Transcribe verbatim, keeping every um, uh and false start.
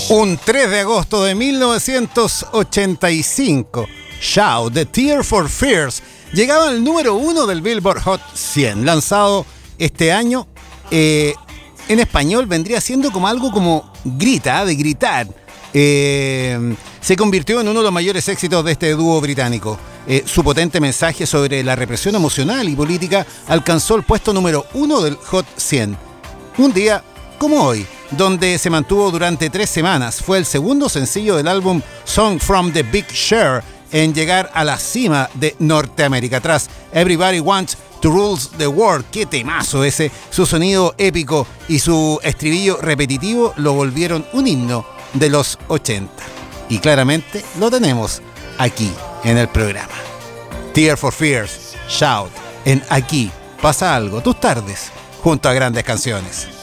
Un tres de agosto de mil novecientos ochenta y cinco, Shout, The Tear for Fears, llegaba al número uno del Billboard Hot cien, lanzado este año. Eh, en español vendría siendo como algo como grita, de gritar. Eh, se convirtió en uno de los mayores éxitos de este dúo británico. Eh, su potente mensaje sobre la represión emocional y política alcanzó el puesto número uno del Hot cien. Un día como hoy, donde se mantuvo durante tres semanas. Fue el segundo sencillo del álbum Song from the Big Share en llegar a la cima de Norteamérica. Tras Everybody Wants to Rule the World, qué temazo ese, su sonido épico y su estribillo repetitivo lo volvieron un himno de los ochenta. Y claramente lo tenemos aquí en el programa. Tear for Fears, Shout, en Aquí Pasa Algo, tus tardes, junto a grandes canciones.